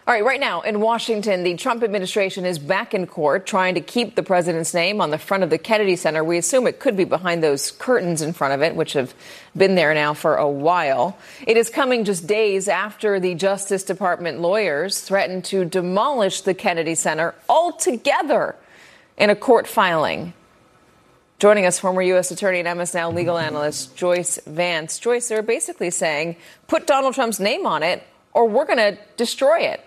All right now in Washington, the Trump administration is back in court trying to keep the president's name on the front of the Kennedy Center. We assume it could be behind those curtains in front of it, which have been there now for a while. It is coming just days after the Justice Department lawyers threatened to demolish the Kennedy Center altogether in a court filing. Joining us, former U.S. Attorney and MS Now legal analyst Joyce Vance. Joyce, they're basically saying, put Donald Trump's name on it or we're going to destroy it.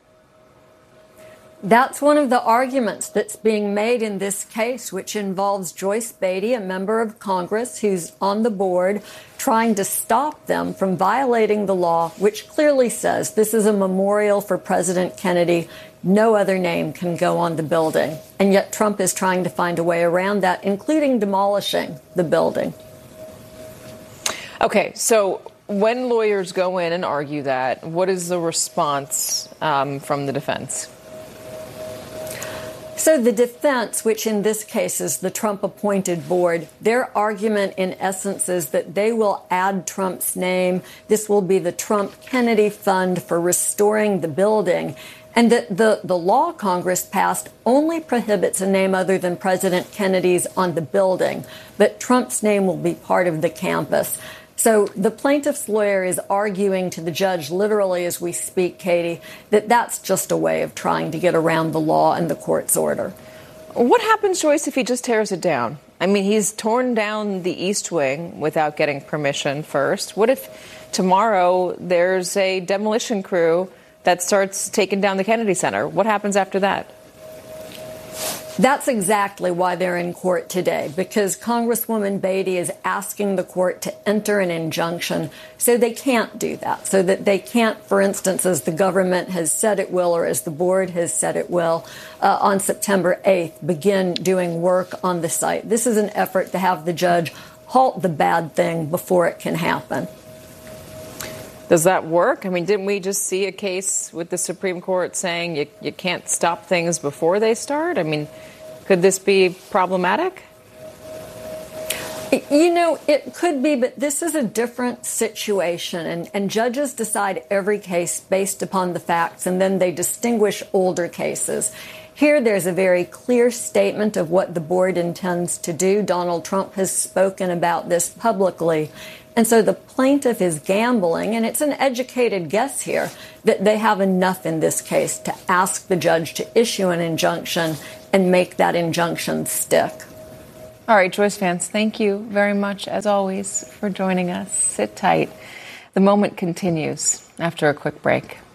That's one of the arguments that's being made in this case, which involves Joyce Beatty, a member of Congress who's on the board, trying to stop them from violating the law, which clearly says this is a memorial for President Kennedy. No other name can go on the building. And yet Trump is trying to find a way around that, including demolishing the building. Okay, so when lawyers go in and argue that, what is the response from the defense? So the defense, which in this case is the Trump-appointed board, their argument in essence is that they will add Trump's name. This will be the Trump Kennedy Fund for restoring the building. And that the law Congress passed only prohibits a name other than President Kennedy's on the building. But Trump's name will be part of the campus. So the plaintiff's lawyer is arguing to the judge, literally as we speak, Katie, that that's just a way of trying to get around the law and the court's order. What happens, Joyce, if he just tears it down? I mean, he's torn down the East Wing without getting permission first. What if tomorrow there's a demolition crew that starts taking down the Kennedy Center? What happens after that? That's exactly why they're in court today, because Congresswoman Beatty is asking the court to enter an injunction so they can't do that, so that they can't, for instance, as the government has said it will or as the board has said it will, on September 8th, begin doing work on the site. This is an effort to have the judge halt the bad thing before it can happen. Does that work? I mean, didn't we just see a case with the Supreme Court saying you can't stop things before they start? I mean, could this be problematic? You know, it could be, but this is a different situation. And judges decide every case based upon the facts, and then they distinguish older cases. Here, there's a very clear statement of what the board intends to do. Donald Trump has spoken about this publicly. And so the plaintiff is gambling, and it's an educated guess here, that they have enough in this case to ask the judge to issue an injunction and make that injunction stick. All right, Joyce Vance, thank you very much, as always, for joining us. Sit tight. The moment continues after a quick break.